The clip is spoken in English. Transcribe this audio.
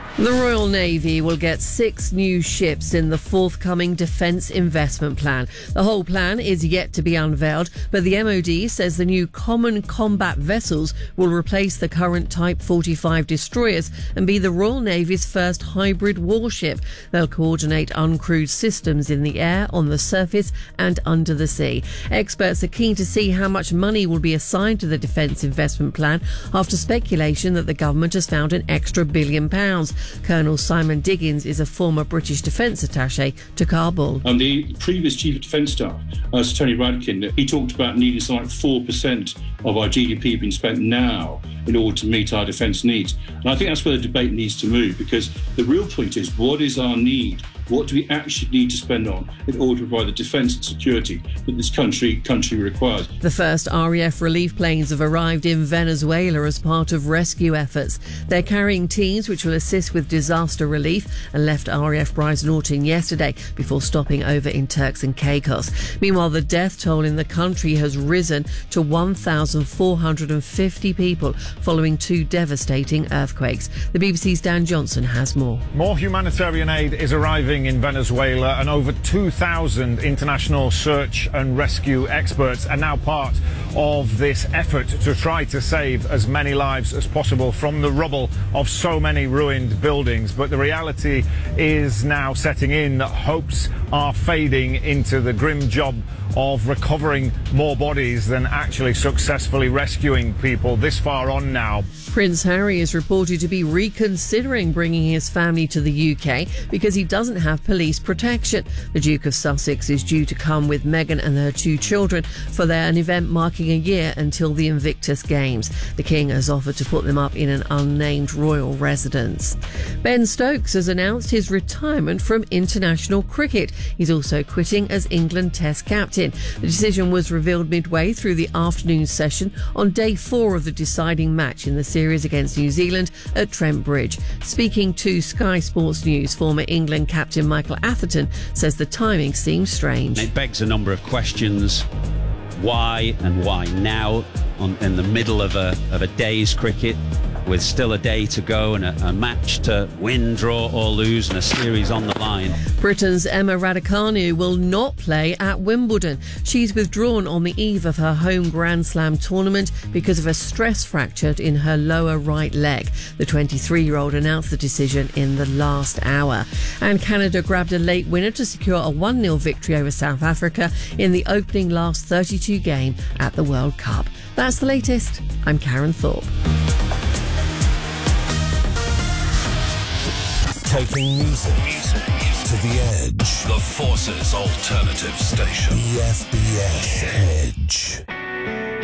The Royal Navy will get 6 new ships in the forthcoming Defence Investment Plan. The whole plan is yet to be unveiled, but the MOD says the new Common Combat Vessels will replace the current Type 45 destroyers and be the Royal Navy's first hybrid warship. They'll coordinate uncrewed systems in the air, on the surface and under the sea. Experts are keen to see how much money will be assigned to the Defence Investment Plan after speculation that the government has found an extra £1 billion. Colonel Simon Diggins is a former British Defence Attaché to Kabul. The previous Chief of Defence Staff, Sir Tony Radkin, he talked about needing something like 4% of our GDP being spent now in order to meet our defence needs. And I think that's where the debate needs to move, because the real point is, what is our need? What do we actually need to spend on in order to provide the defence and security that this country requires? The first RAF relief planes have arrived in Venezuela as part of rescue efforts. They're carrying teams which will assist with disaster relief and left RAF Brize Norton yesterday before stopping over in Turks and Caicos. Meanwhile, the death toll in the country has risen to 1,450 people following 2 devastating earthquakes. The BBC's Dan Johnson has more. More humanitarian aid is arriving in Venezuela, and over 2,000 international search and rescue experts are now part of this effort to try to save as many lives as possible from the rubble of so many ruined buildings. But the reality is now setting in that hopes are fading into the grim job of recovering more bodies than actually successfully rescuing people this far on now. Prince Harry is reported to be reconsidering bringing his family to the UK because he doesn't have police protection. The Duke of Sussex is due to come with Meghan and her 2 children for an event marking a year until the Invictus Games. The King has offered to put them up in an unnamed royal residence. Ben Stokes has announced his retirement from international cricket. He's also quitting as England Test captain. The decision was revealed midway through the afternoon session on day 4 of the deciding match in the series against New Zealand at Trent Bridge. Speaking to Sky Sports News, former England captain Michael Atherton says the timing seems strange. It begs a number of questions. Why and why now in the middle of a day's cricket, with still a day to go and a match to win, draw or lose and a series on the line. Britain's Emma Raducanu will not play at Wimbledon. She's withdrawn on the eve of her home Grand Slam tournament because of a stress fracture in her lower right leg. The 23-year-old announced the decision in the last hour. And Canada grabbed a late winner to secure a 1-0 victory over South Africa in the opening last 32 game at the World Cup. That's the latest. I'm Karen Thorpe. Taking music to the edge. The Forces Alternative Station. EFBS Edge.